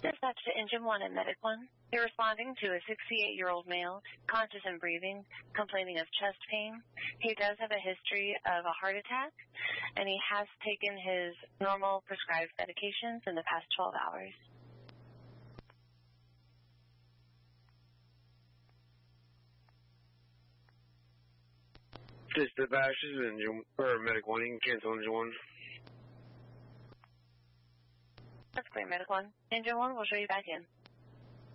Dispatch to Engine 1 and Medic 1. You're responding to a 68-year-old male, conscious and breathing, complaining of chest pain. He does have a history of a heart attack, and he has taken his normal prescribed medications in the past 12 hours. Dispatch, this is Medic 1. You can cancel Engine 1. That's clear, Medic 1. Engine 1 will show you back in.